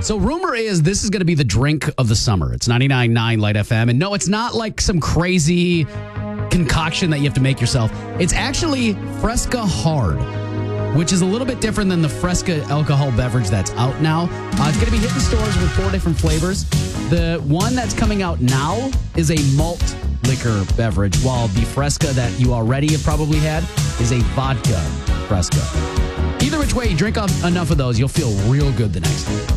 So rumor is this is going to be the drink of the summer. It's 99.9 Light FM. And no, it's not like some crazy concoction that you have to make yourself. It's actually Fresca Hard, which is a little bit different than the Fresca alcohol beverage that's out now. It's going to be hitting stores with 4 different flavors. The one that's coming out now is a malt liquor beverage, while the Fresca that you already have probably had is a vodka Fresca. Either which way, you drink enough of those, you'll feel real good the next day.